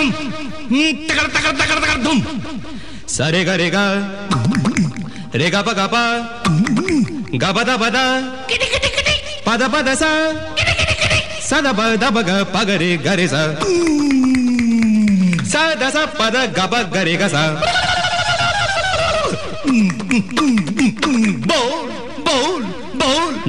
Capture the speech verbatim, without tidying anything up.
ధుమ్ తగడ తగడ తగడ తగడ ధుమ్ సరే గ రే గ రే గ ప గ ప గ ప ద ప ద పద పద స సద ప ద ప గ ప గ రే గ రే స స ద స ప ద గ ప గ రే గ స బౌల్ బౌల్ బౌల్